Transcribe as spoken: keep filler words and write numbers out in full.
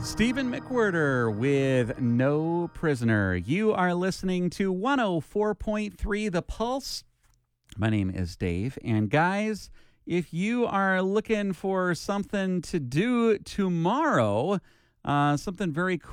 Stephen McWhirter with No Prisoner. You are listening to one oh four point three The Pulse. My name is Dave. And guys, if you are looking for something to do tomorrow, uh, something very